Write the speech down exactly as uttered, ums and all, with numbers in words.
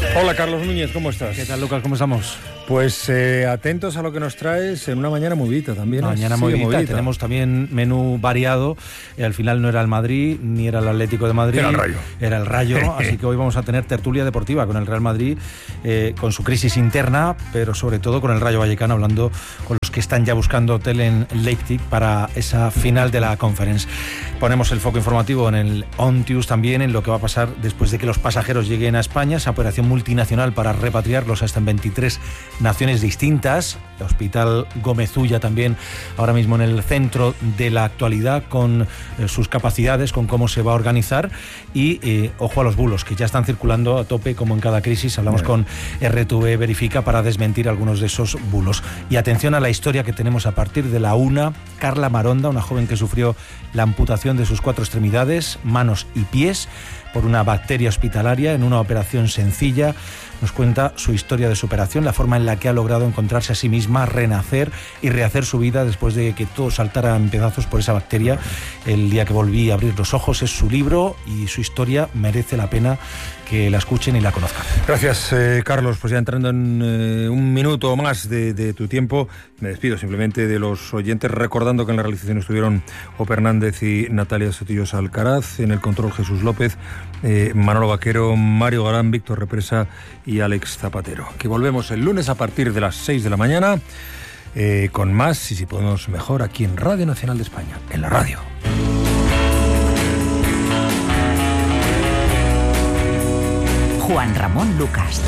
Hola Carlos Núñez, ¿cómo estás? ¿Qué tal, Lucas? ¿Cómo estamos? Pues eh, atentos a lo que nos traes en una mañana movidita también. Una mañana movidita. movidita. Tenemos también menú variado. Y al final no era el Madrid, ni era el Atlético de Madrid. Era el Rayo. Era el Rayo. Así que hoy vamos a tener tertulia deportiva con el Real Madrid, eh, con su crisis interna, pero sobre todo con el Rayo Vallecano, hablando con los que están ya buscando hotel en Leipzig para esa final de la Conference. Ponemos el foco informativo en el On-News también, en lo que va a pasar después de que los pasajeros lleguen a España, esa operación multinacional para repatriarlos hasta en veintitrés naciones distintas. El Hospital Gómez Ulla también ahora mismo en el centro de la actualidad, con eh, sus capacidades, con cómo se va a organizar y eh, ojo a los bulos que ya están circulando a tope como en cada crisis. Hablamos con R T V Verifica para desmentir algunos de esos bulos. Y atención a la historia que tenemos a partir de la una. Carla Maronda, una joven que sufrió la amputación de sus cuatro extremidades, manos y pies, por una bacteria hospitalaria en una operación sencilla. Nos cuenta su historia de superación, la forma en la que ha logrado encontrarse a sí misma, renacer y rehacer su vida después de que todo saltara en pedazos por esa bacteria. El día que volví a abrir los ojos es su libro y su historia merece la pena que la escuchen y la conozcan. Gracias, eh, Carlos. Pues ya entrando en eh, un minuto más de, de tu tiempo, me despido simplemente de los oyentes, recordando que en la realización estuvieron Ope Hernández y Natalia Sotillos Alcaraz, en el control Jesús López, eh, Manolo Vaquero, Mario Galán, Víctor Represa y Alex Zapatero. Que volvemos el lunes a partir de las seis de la mañana eh, con más y si podemos mejor aquí en Radio Nacional de España, en la radio. Juan Ramón Lucas.